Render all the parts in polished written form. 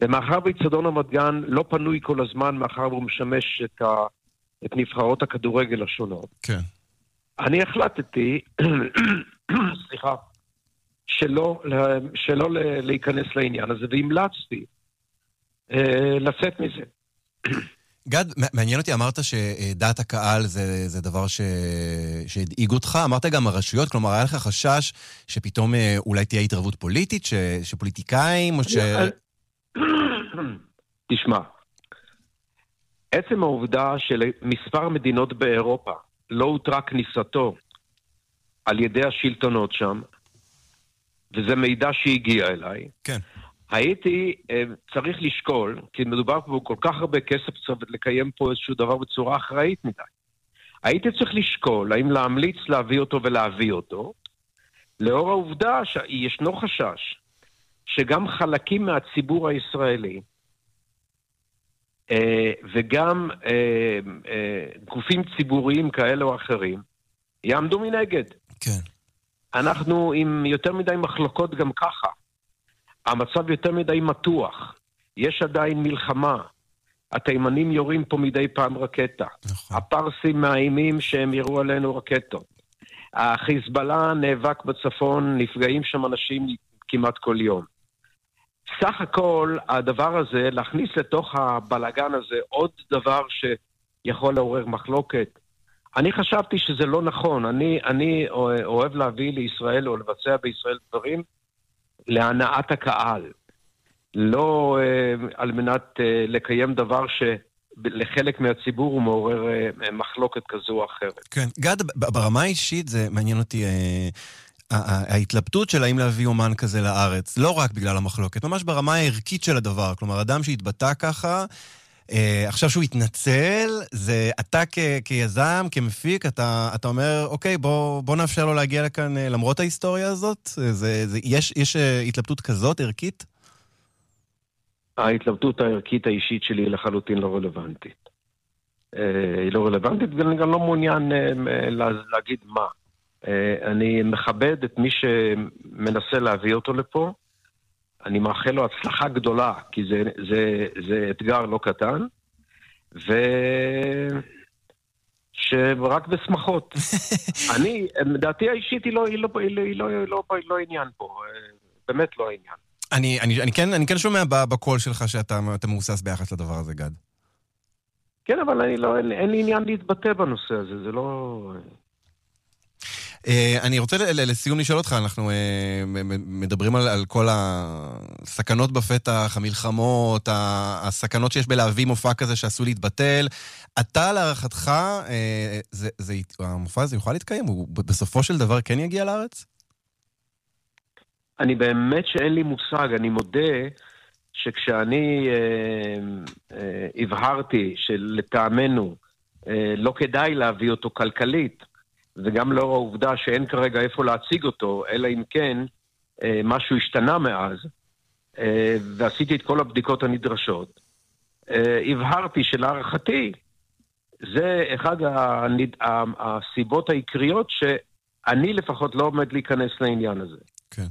ומאחר באצטדיון רמת גן לא פנוי כל הזמן, מאחר והוא משמש את נבחרות הכדורגל השונות. כן. אני החלטתי, סליחה, שלא להיכנס לעניין הזה, והמלצתי לצאת מזה. גד, מעניין אותי, אמרת שדעת הקהל זה דבר שהדאיג אותך, אמרת גם הרשויות, כלומר היה לך חשש שפתאום אולי תהיה התערבות פוליטית, שפוליטיקאים או תשמע, עצם העובדה שלמספר מדינות באירופה לא הותרה כניסתו על ידי השלטונות שם, וזה מידע שהגיע אליי, כן. הייתי צריך לשקול, כי מדובר פה כל כך הרבה כסף לקיים פה איזשהו דבר בצורה אחראית מדי. הייתי צריך לשקול האם להמליץ להביא אותו ולהביא אותו, לאור העובדה שישנו חשש שגם חלקים מהציבור הישראלי וגם גופים ציבוריים כאלה או אחרים יעמדו מנגד. כן. אנחנו עם יותר מדי מחלוקות גם ככה. המצב יותר מדי מתוח. יש עדיין מלחמה. התימנים יורים פה מדי פעם רקטה. נכון. הפרסים מאיימים שהם ירו עלינו רקטות. החיזבאללה נאבק בצפון, נפגעים שם אנשים כמעט כל יום. סך הכל הדבר הזה, להכניס לתוך הבלגן הזה עוד דבר שיכול לעורר מחלוקת, אני חשבתי שזה לא נכון. אני אוהב להביא לישראל או לבצע בישראל דברים להנעת הקהל. לא על מנת לקיים דבר שלחלק מהציבור הוא מעורר מחלוקת כזו או אחרת. כן, גד, ברמה האישית זה מעניין אותי ההתלבטות של האם להביא אומן כזה לארץ, לא רק בגלל המחלוקת, ממש ברמה הערכית של הדבר. כלומר, אדם שהתבטא ככה, עכשיו שהוא התנצל, זה אתה כיזם, כמפיק, אתה אומר, אוקיי, בוא נאפשר לו להגיע לכאן למרות ההיסטוריה הזאת? יש התלבטות כזאת ערכית? ההתלבטות הערכית האישית שלי היא לחלוטין לא רלוונטית. היא לא רלוונטית, ואני גם לא מעוניין להגיד מה. אני מכבד את מי שמנסה להביא אותו לפה. אני מאחל לו הצלחה גדולה, כי זה אתגר לא קטן, שרק בשמחות. דעתי האישית היא לא עניין פה, באמת לא עניין. אני כן שומע בקול שלך שאתה מאוסס ביחס לדבר הזה, גד. כן, אבל אין לי עניין להתבטא בנושא הזה, זה לא... אני רוצה לסיום לשאול אותך, אנחנו מדברים על כל הסכנות בפתח, המלחמות, הסכנות שיש בלהביא מופע כזה שעשוי להתבטל. אתה להערכתך, המופע הזה יוכל להתקיים? הוא בסופו של דבר כן יגיע לארץ? אני באמת שאין לי מושג, אני מודה שכשאני הבהרתי שלטעמנו לא כדאי להביא אותו כלכלית, וגם לאור העובדה שאין כרגע איפה להציג אותו, אלא אם כן משהו השתנה מאז, ועשיתי את כל הבדיקות הנדרשות, הבהרתי שלהערכתי, זה אחד הסיבות העיקריות שאני לפחות לא עומד להיכנס לעניין הזה. כן.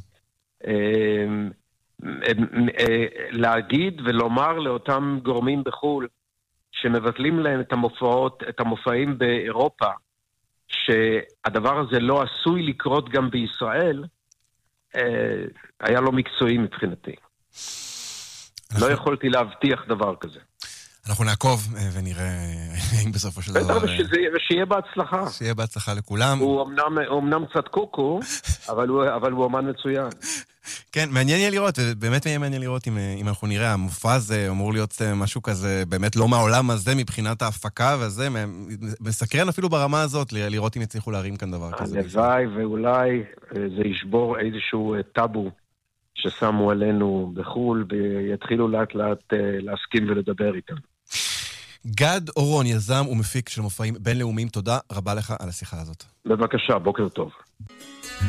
להגיד ולומר לאותם גורמים בחול, שמבטלים להם את המופעים באירופה, שהדבר הזה לא עשוי לקרות גם בישראל, היה לא מקצועי מבחינתי. לא יכולתי להבטיח דבר כזה. אנחנו נעקוב ונראה אם בסופו של דבר... ושיהיה בהצלחה. שיהיה בהצלחה לכולם. הוא אמנם קצת קוקו, אבל הוא אומן מצוין. כן, מעניין יהיה לראות, ובאמת מעניין לראות אם אנחנו נראה, המופע הזה אמור להיות משהו כזה, באמת לא מהעולם הזה מבחינת ההפקה, וזה מסקרן אפילו ברמה הזאת, לראות אם יצליחו להרים כאן דבר כזה. הלוואי, ואולי זה ישבור איזשהו טאבו ששמו עלינו בחול, ויתחילו לאט לאט להסכים ולדבר איתם. גד אורון, יזם ומפיק של מופעים בינלאומיים, תודה רבה לך על השיחה הזאת. בבקשה, בוקר טוב.